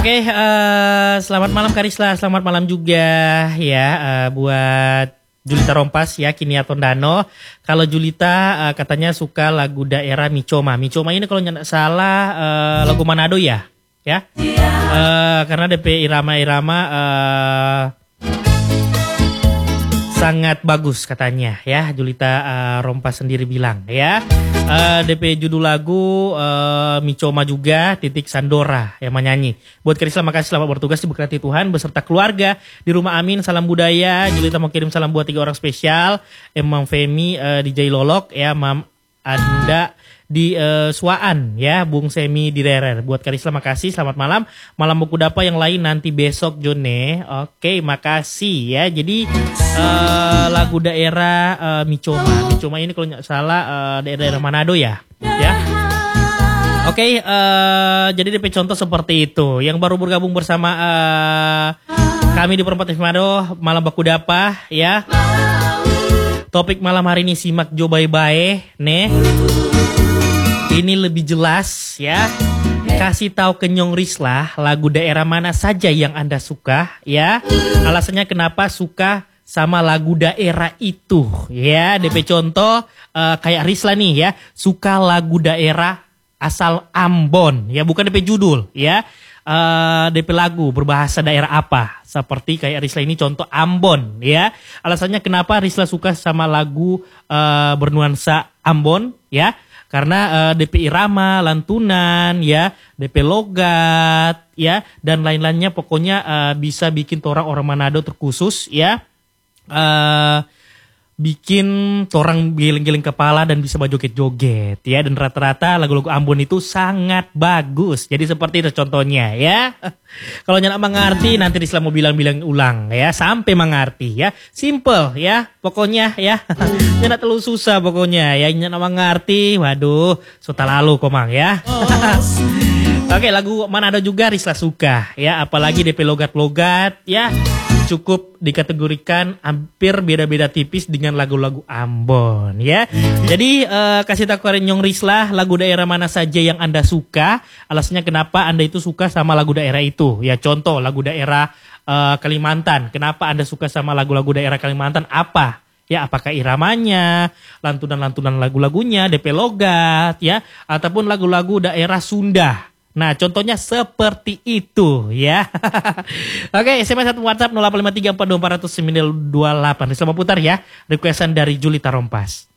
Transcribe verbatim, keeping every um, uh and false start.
Oke, uh, selamat malam Karisla, selamat malam juga ya uh, buat Julita Rompas ya, Kinia Tondano. Kalau Julita uh, katanya suka lagu daerah Micoma. Micoma ini kalau nggak salah uh, lagu Manado ya, ya. Uh, karena D P irama-irama uh, sangat bagus katanya ya, Julita uh, Rompas sendiri bilang ya. Uh, D P judul lagu uh, Micoma juga titik Sandora yang menyanyi. Buat Karisla makasih selamat bertugas diberkati Tuhan beserta keluarga di rumah Amin. Salam budaya. Julita mau kirim salam buat tiga orang spesial. Emang Femi uh, di Jai Lolok ya, Mam Anda di uh, Suaan ya, Bung Semi di Rerer. Buat Karisla makasih, selamat malam. Malam buku dapa yang lain nanti besok Jone. Oke, makasih ya. Jadi uh, lagu daerah uh, Micoma. Micoma ini kalau nggak salah uh, daerah-daerah Manado ya. Ya. Oke, uh, jadi D P contoh seperti itu. Yang baru bergabung bersama uh, kami di Perempat Manado malam baku dapa ya. Topik malam hari ini simak jo bae-bae nih. Ini lebih jelas ya. Kasih tahu ke Nyong Risla lagu daerah mana saja yang Anda suka ya. Alasannya kenapa suka sama lagu daerah itu ya. D P contoh uh, kayak Risla nih ya, suka lagu daerah asal Ambon ya, bukan D P judul ya. Uh, D P lagu berbahasa daerah apa, seperti kayak Risla ini contoh Ambon ya. Alasannya kenapa Risla suka sama lagu uh, bernuansa Ambon ya, karena uh, D P irama, lantunan ya, D P logat ya, dan lain-lainnya pokoknya uh, bisa bikin orang orang Manado terkhusus ya. Uh, bikin torang giling-giling kepala dan bisa joget-joget ya, dan rata-rata lagu-lagu Ambon itu sangat bagus. Jadi seperti itu contohnya ya. Kalau nyala mengerti nanti Risla mau bilang-bilang ulang ya sampai mengerti ya. Simple ya pokoknya ya. Nyala terlalu susah pokoknya ya, nyala mengerti. Waduh, sota lalu komang ya. Oke, lagu Manado juga Risla suka ya, apalagi D P logat-logat ya. Cukup dikategorikan hampir beda-beda tipis dengan lagu-lagu Ambon ya. Jadi uh, kasih tahu ke Nyong Risla lagu daerah mana saja yang Anda suka. Alasannya kenapa Anda itu suka sama lagu daerah itu ya. Contoh lagu daerah uh, Kalimantan. Kenapa Anda suka sama lagu-lagu daerah Kalimantan? Apa? Ya, apakah iramanya, lantunan-lantunan lagu-lagunya, D P logat ya, ataupun lagu-lagu daerah Sunda. Nah, contohnya seperti itu ya. Oke, S M S satu WhatsApp nol delapan lima tiga empat dua empat nol nol sembilan dua delapan. Selamat putar ya, requestan dari Julita Rompas.